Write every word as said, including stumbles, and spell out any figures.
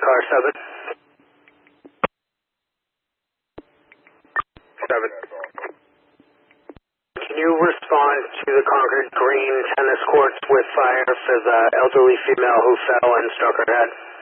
car seven. Seven. Can you respond to the Concord Green tennis courts with fire for the elderly female who fell and struck her head?